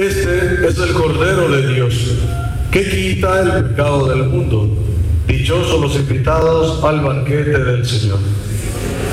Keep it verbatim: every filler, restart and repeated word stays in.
Este es el Cordero de Dios, que quita el pecado del mundo. Dichosos los invitados al banquete del Señor.